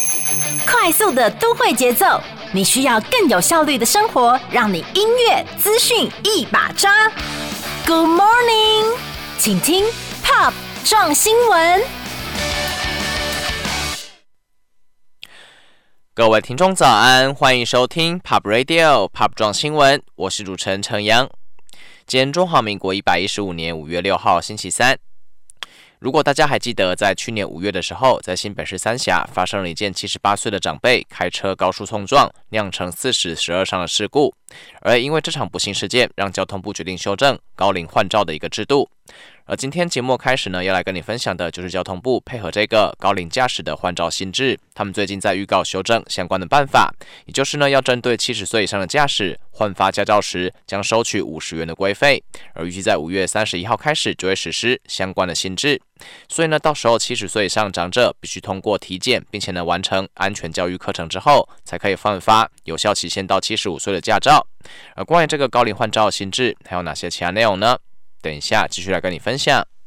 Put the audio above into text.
快速的都会节奏，你需要更有效率的生活，让你音乐资讯一把抓。Good morning， 请听 Pop 撞新闻。 各位听众早安，欢迎收听 Pop Radio Pop 撞新闻，我是主持人陈阳。今天中华民国115年5月6号星期三。如果大家还记得，在去年5月的时候，在新北市三峡发生了一件78岁的长辈开车高速冲撞，酿成4死12伤的事故。而因为这场不幸事件，让交通部决定修正高龄换照的一个制度。而今天节目开始呢，要来跟你分享的就是交通部配合这个高龄驾驶的换照新制，他们最近在预告修正相关的办法，也就是呢要针对70岁以上的驾驶换发驾照时，将收取50元的规费，而预计在5月31号开始就会实施相关的新制。所以呢，到时候70岁以上长者必须通过体检，并且呢完成安全教育课程之后，才可以换发有效期限到75岁的驾照。而关于这个高龄换照新制，还有哪些其他内容呢？等一下继续来跟你分享。